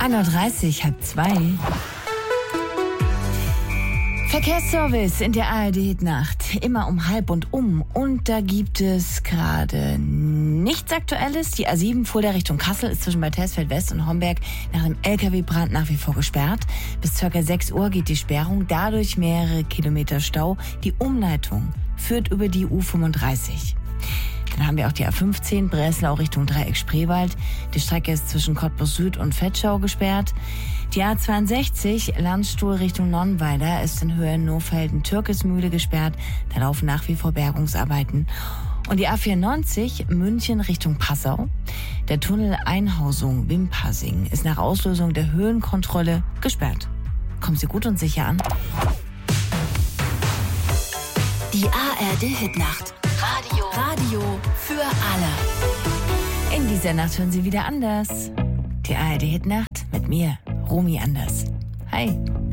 1:30 Uhr, 1:30. Verkehrsservice in der ARD-Hitnacht. Immer um 12:30. Und da gibt es gerade nichts Aktuelles. Die A7 Fulda Richtung Kassel ist zwischen Bad Hersfeld West und Homberg nach einem LKW-Brand nach wie vor gesperrt. Bis ca. 6 Uhr geht die Sperrung. Dadurch mehrere Kilometer Stau. Die Umleitung führt über die U35. Dann haben wir auch die A15 Breslau Richtung Dreieck Spreewald. Die Strecke ist zwischen Cottbus Süd und Vetschau gesperrt. Die A62 Landstuhl Richtung Nonnweiler ist in Höhe Nohfelden-Türkismühle gesperrt. Da laufen nach wie vor Bergungsarbeiten. Und die A94 München Richtung Passau. Der Tunnel Einhausung Wimpassing ist nach Auslösung der Höhenkontrolle gesperrt. Kommen Sie gut und sicher an. Die ARD-Hitnacht. Radio für alle. In dieser Nacht hören Sie wieder anders. Die ARD-Hitnacht mit mir, Romy Anders. Hi.